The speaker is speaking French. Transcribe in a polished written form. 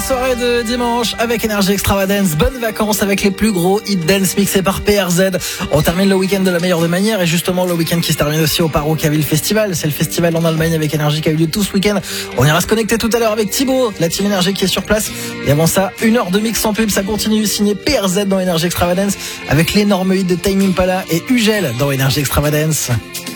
soirée de dimanche avec Energy Extravagance. Bonnes vacances avec les plus gros hit dance mixés par PRZ. On termine le week-end de la meilleure des manières et justement le week-end qui se termine aussi au Parookaville Festival. C'est le festival en Allemagne avec Energy qui a eu lieu tout ce week-end. On ira se connecter tout à l'heure avec Thibaut, la team Energy qui est sur place. Et avant ça, 1 heure de mix sans pub, ça continue. Signé PRZ dans Energy Extravagance avec l'énorme hit de Tame Impala et Ugel dans Energy Extravagance.